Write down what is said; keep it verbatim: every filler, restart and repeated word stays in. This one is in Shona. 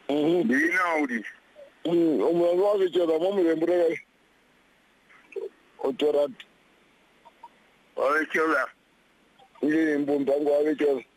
Dina udi. Umuntu wake tjela mo mulembure o tjela Oye chola. ile mbumba ngwa ke tjela